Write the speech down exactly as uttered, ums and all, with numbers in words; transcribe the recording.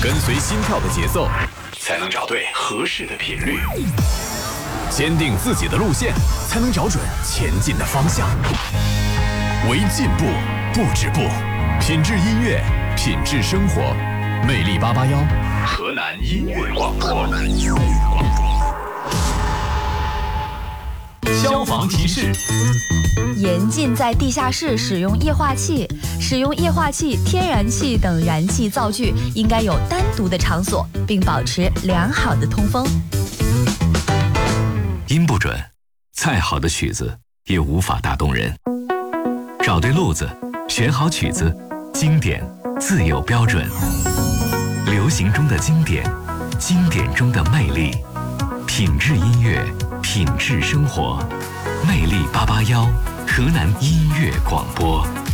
跟随心跳的节奏，才能找对合适的频率。坚定自己的路线，才能找准前进的方向。为进步不止步，品质音乐，品质生活。魅力八八幺，河南音乐广播。消防提示： 严禁在地下室使用液化气，使用液化气、天然气等燃气灶具应该有单独的场所，并保持良好的通风。 音不准，再好的曲子也无法打动人。找对路子，选好曲子，经典自有标准。流行中的经典，经典中的魅力，品质音乐，品质生活。魅力八八幺，河南音乐广播。